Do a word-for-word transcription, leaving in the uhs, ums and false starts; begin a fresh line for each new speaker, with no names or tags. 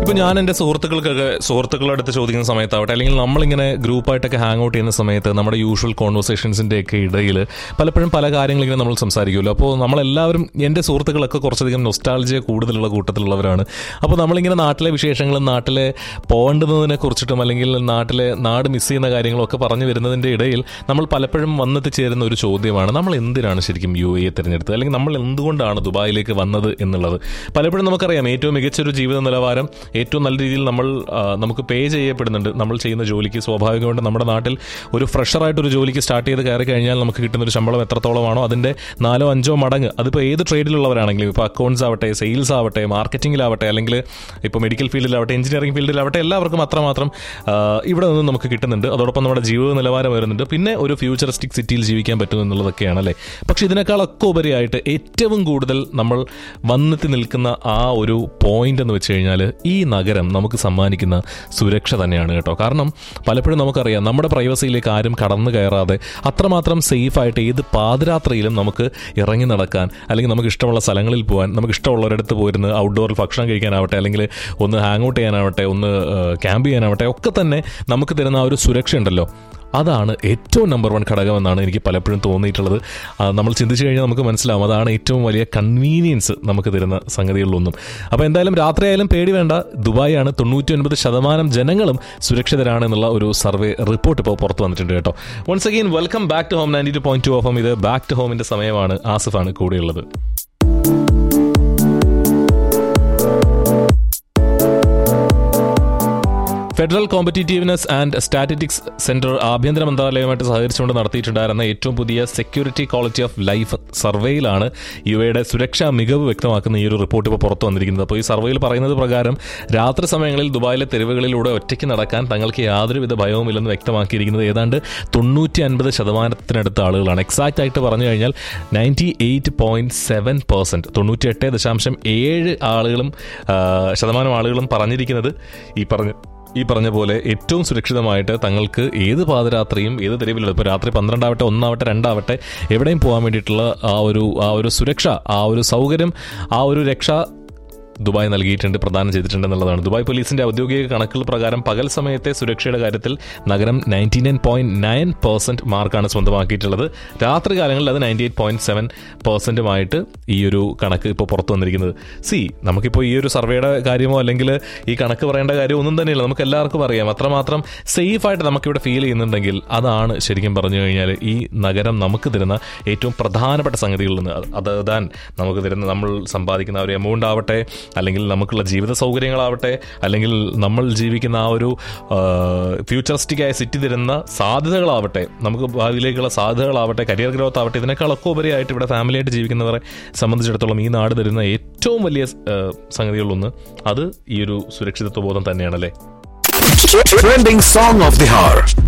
ഇപ്പോൾ ഞാൻ എൻ്റെ സുഹൃത്തുക്കൾക്കൊക്കെ സുഹൃത്തുക്കളുടെ അടുത്ത് ചോദിക്കുന്ന സമയത്താവട്ടെ, അല്ലെങ്കിൽ നമ്മളിങ്ങനെ ഗ്രൂപ്പായിട്ടൊക്കെ ഹാങ് ഔട്ട് ചെയ്യുന്ന സമയത്ത് നമ്മുടെ യൂഷ്വൽ കോൺവെർസേഷൻസിൻ്റെ ഒക്കെ ഇടയിൽ പലപ്പോഴും പല കാര്യങ്ങളിങ്ങനെ നമ്മൾ സംസാരിക്കുമല്ലോ. അപ്പോൾ നമ്മളെല്ലാവരും, എൻ്റെ സുഹൃത്തുക്കളൊക്കെ കുറച്ചധികം നൊസ്റ്റാൾജിയ കൂടുതലുള്ള കൂട്ടത്തിലുള്ളവരാണ്. അപ്പോൾ നമ്മളിങ്ങനെ നാട്ടിലെ വിശേഷങ്ങളും നാട്ടിലെ പോകേണ്ടുന്നതിനെ കുറിച്ചിട്ടും അല്ലെങ്കിൽ നാട്ടിലെ നാട് മിസ് ചെയ്യുന്ന കാര്യങ്ങളും ഒക്കെ പറഞ്ഞു വരുന്നതിൻ്റെ ഇടയിൽ നമ്മൾ പലപ്പോഴും വന്നെത്തിച്ചേരുന്ന ഒരു ചോദ്യമാണ്, നമ്മൾ എന്തിനാണ് ശരിക്കും യു എ തിരഞ്ഞെടുത്തത്, അല്ലെങ്കിൽ നമ്മൾ എന്തുകൊണ്ടാണ് ദുബായിലേക്ക് വന്നത് എന്നുള്ളത്. പലപ്പോഴും നമുക്കറിയാം, ഏറ്റവും മികച്ചൊരു ജീവിത നിലവാരം ഏറ്റവും നല്ല രീതിയിൽ നമ്മൾ നമുക്ക് പേ ചെയ്യപ്പെടുന്നുണ്ട് നമ്മൾ ചെയ്യുന്ന ജോലിക്ക്. സ്വാഭാവികമായിട്ട് നമ്മുടെ നാട്ടിൽ ഒരു ഫ്രഷറായിട്ടൊരു ജോലിക്ക് സ്റ്റാർട്ട് ചെയ്ത് കയറി കഴിഞ്ഞാൽ നമുക്ക് കിട്ടുന്നൊരു ശമ്പളം എത്രത്തോളമാണോ അതിൻ്റെ നാലോ അഞ്ചോ മടങ്ങ്, അതിപ്പോൾ ഏത് ട്രേഡിലുള്ളവരാണെങ്കിലും, ഇപ്പോൾ അക്കൗണ്ട്സ് ആവട്ടെ, സെയിൽസ് ആവട്ടെ, മാർക്കറ്റിങ്ങിലാവട്ടെ, അല്ലെങ്കിൽ ഇപ്പോൾ മെഡിക്കൽ ഫീൽഡിലാവട്ടെ, എഞ്ചിനീയറിംഗ് ഫീൽഡിലാവട്ടെ, എല്ലാവർക്കും അത്രമാത്രം ഇവിടെ നിന്ന് നമുക്ക് കിട്ടുന്നുണ്ട്. അതോടൊപ്പം നമ്മുടെ ജീവിത നിലവാരം വരുന്നുണ്ട്. പിന്നെ ഒരു ഫ്യൂച്ചറിസ്റ്റിക് സിറ്റിയിൽ ജീവിക്കാൻ പറ്റും എന്നുള്ളതൊക്കെയാണ് അല്ലേ. പക്ഷേ ഇതിനേക്കാളൊക്കെ ഉപരിയായിട്ട് ഏറ്റവും കൂടുതൽ നമ്മൾ വന്നെത്തി നിൽക്കുന്ന ആ ഒരു പോയിന്റ് എന്ന് വെച്ച് കഴിഞ്ഞാൽ ഈ നഗരം നമുക്ക് സമ്മാനിക്കുന്ന സുരക്ഷ തന്നെയാണ് കേട്ടോ. കാരണം പലപ്പോഴും നമുക്കറിയാം, നമ്മുടെ പ്രൈവസിയിലേക്ക് ആരും കടന്നു കയറാതെ അത്രമാത്രം സേഫായിട്ട് ഏത് പാതിരാത്രിയിലും നമുക്ക് ഇറങ്ങി നടക്കാൻ, അല്ലെങ്കിൽ നമുക്ക് ഇഷ്ടമുള്ള സ്ഥലങ്ങളിൽ പോകാൻ, നമുക്ക് ഇഷ്ടമുള്ളവരടുത്ത് പോയിരുന്ന് ഔട്ട്ഡോറിൽ ഭക്ഷണം കഴിക്കാനാവട്ടെ, അല്ലെങ്കിൽ ഒന്ന് ഹാങ് ഔട്ട് ചെയ്യാനാവട്ടെ, ഒന്ന് ക്യാമ്പ് ചെയ്യാനാവട്ടെ, ഒക്കെ തന്നെ നമുക്ക് തരുന്ന ആ ഒരു സുരക്ഷ ഉണ്ടല്ലോ, അതാണ് ഏറ്റവും നമ്പർ വൺ ഘടകമെന്നാണ് എനിക്ക് പലപ്പോഴും തോന്നിയിട്ടുള്ളത്. നമ്മൾ ചിന്തിച്ചു കഴിഞ്ഞാൽ നമുക്ക് മനസ്സിലാവും, അതാണ് ഏറ്റവും വലിയ കൺവീനിയൻസ് നമുക്ക് തരുന്ന സംഗതികളിലൊന്നും. അപ്പോൾ എന്തായാലും രാത്രിയായാലും പേടി വേണ്ട, ദുബായ് ആണ്. തൊണ്ണൂറ്റി ഒൻപത് ശതമാനം ജനങ്ങളും സുരക്ഷിതരാണെന്നുള്ള ഒരു സർവേ റിപ്പോർട്ട് ഇപ്പോൾ പുറത്ത് വന്നിട്ടുണ്ട് കേട്ടോ. Once again welcome back to home ninety two point two of home. ഇത് ബാക്ക് ടു ഹോമിൻ്റെ സമയമാണ്. ആസിഫാണ് കൂടെയുള്ളത്. Federal competitiveness and statistics centre ആഭ്യന്തര മന്ത്രാലയവുമായിട്ട് സഹകരിച്ചുകൊണ്ട് നടത്തിയിട്ടുണ്ടായിരുന്ന ഏറ്റവും പുതിയ security quality of life സർവേയിലാണ് U എയുടെ സുരക്ഷാ മികവ് വ്യക്തമാക്കുന്ന ഈ ഒരു റിപ്പോർട്ട് ഇപ്പോൾ പുറത്തു വന്നിരിക്കുന്നത്. അപ്പോൾ ഈ സർവേയിൽ പറയുന്നത് പ്രകാരം രാത്രി സമയങ്ങളിൽ ദുബായിലെ തെരുവുകളിലൂടെ ഒറ്റയ്ക്ക് നടക്കാൻ തങ്ങൾക്ക് യാതൊരുവിധ ഭയവുമില്ലെന്ന് വ്യക്തമാക്കിയിരിക്കുന്നത് ഏതാണ്ട് തൊണ്ണൂറ്റി അൻപത് ശതമാനത്തിനടുത്ത ആളുകളാണ്. എക്സാക്റ്റ് ആയിട്ട് പറഞ്ഞു കഴിഞ്ഞാൽ ninety eight point seven percent തൊണ്ണൂറ്റി എട്ട് ദശാംശം ഏഴ് ആളുകളും ശതമാനം ആളുകളും പറഞ്ഞിരിക്കുന്നത് ഈ പറഞ്ഞ ഈ പറഞ്ഞ പോലെ ഏറ്റവും സുരക്ഷിതമായിട്ട് തങ്ങൾക്ക് ഏത് പാതിരാത്രിയും ഏത് തെരുവിലും, ഇപ്പോൾ രാത്രി പന്ത്രണ്ടാവട്ടെ, ഒന്നാവട്ടെ, രണ്ടാവട്ടെ, എവിടെയും പോകാൻ വേണ്ടിയിട്ടുള്ള ആ ഒരു ആ ഒരു സുരക്ഷ, ആ ഒരു സൗകര്യം, ആ ഒരു രക്ഷ ദുബായ് നൽകിയിട്ടുണ്ട്, പ്രദാനം ചെയ്തിട്ടുണ്ട് എന്നുള്ളതാണ്. ദുബായ് പോലീസിന്റെ ഔദ്യോഗിക കണക്കുകൾ പ്രകാരം പകൽ സമയത്തെ സുരക്ഷയുടെ കാര്യത്തിൽ നഗരം ninety nine point nine percent മാർക്കാണ് സ്വന്തമാക്കിയിട്ടുള്ളത്. രാത്രി കാലങ്ങളിൽ അത് നയൻറ്റി എയ്റ്റ് പോയിന്റ് സെവൻ പെർസെന്റുമായിട്ട് ഈ ഒരു കണക്ക് ഇപ്പോൾ പുറത്തു വന്നിരിക്കുന്നത്. സി നമുക്കിപ്പോൾ ഈ ഒരു സർവേയുടെ കാര്യമോ അല്ലെങ്കിൽ ഈ കണക്ക് പറയേണ്ട കാര്യമോ ഒന്നും തന്നെയില്ല. നമുക്ക് എല്ലാവർക്കും അറിയാം, അത്രമാത്രം സേഫായിട്ട് നമുക്കിവിടെ ഫീൽ ചെയ്യുന്നുണ്ടെങ്കിൽ അതാണ് ശരിക്കും പറഞ്ഞു കഴിഞ്ഞാൽ ഈ നഗരം നമുക്ക് തരുന്ന ഏറ്റവും പ്രധാനപ്പെട്ട സംഗതികളിൽ നിന്ന്. അതർ ദാൻ നമുക്ക് തരുന്ന നമ്മൾ സമ്പാദിക്കുന്ന ഒരു എമൗണ്ട് ആവട്ടെ, അല്ലെങ്കിൽ നമുക്കുള്ള ജീവിത സൗകര്യങ്ങളാവട്ടെ, അല്ലെങ്കിൽ നമ്മൾ ജീവിക്കുന്ന ആ ഒരു ഫ്യൂച്ചറിസ്റ്റിക്കായ സിറ്റി തരുന്ന സാധ്യതകളാവട്ടെ, നമുക്ക് ഭാവിയിലേക്കുള്ള സാധ്യതകളാവട്ടെ, കരിയർ ഗ്രോത്ത് ആവട്ടെ, ഇതിനേക്കാളൊക്കെ ഉപരിയായിട്ട് ഇവിടെ ഫാമിലിയായിട്ട് ജീവിക്കുന്നവരെ സംബന്ധിച്ചിടത്തോളം ഈ നാട് തരുന്ന ഏറ്റവും വലിയ സംഗതികളൊന്ന് അത് ഈ ഒരു സുരക്ഷിതത്വ ബോധം തന്നെയാണല്ലേ.
Trending song of the hour.